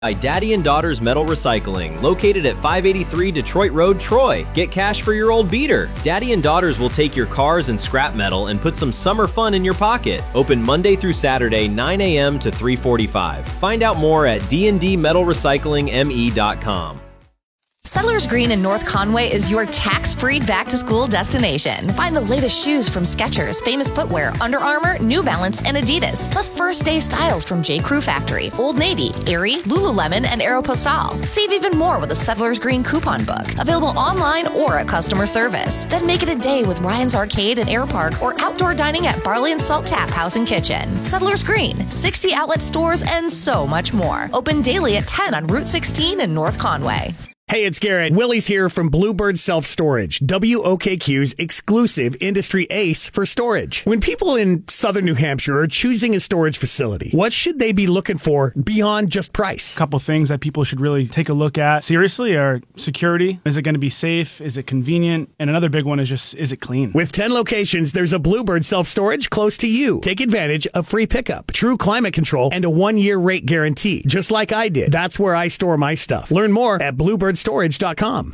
By Daddy and Daughters Metal Recycling, located at 583 Detroit Road, Troy. Get cash for your old beater. Daddy and Daughters will take your cars and scrap metal and put some summer fun in your pocket. Open Monday through Saturday, 9 a.m. to 3:45. Find out more at dndmetalrecyclingme.com. Settlers Green in North Conway is your tax-free back-to-school destination. Find the latest shoes from Skechers, Famous Footwear, Under Armour, New Balance, and Adidas. Plus first-day styles from J. Crew Factory, Old Navy, Aerie, Lululemon, and Aeropostale. Save even more with a Settlers Green coupon book. Available online or at customer service. Then make it a day with Ryan's Arcade and Air Park or outdoor dining at Barley and Salt Tap House and Kitchen. Settlers Green, 60 outlet stores, and so much more. Open daily at 10 on Route 16 in North Conway. Hey, it's Garrett. Willie's here from Bluebird Self Storage, WOKQ's exclusive industry ace for storage. When people in southern New Hampshire are choosing a storage facility, what should they be looking for beyond just price? A couple things that people should really take a look at seriously are security. Is it going to be safe? Is it convenient? And another big one is just, is it clean? With 10 locations, there's a Bluebird Self Storage close to you. Take advantage of free pickup, true climate control, and a 1-year rate guarantee. Just like I did. That's where I store my stuff. Learn more at bluebirdstorage.com.